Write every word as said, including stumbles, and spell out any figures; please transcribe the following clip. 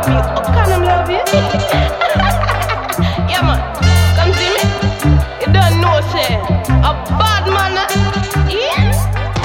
love you. How can them love you? Yeah, man. Come see me. You don't know, say. A bad man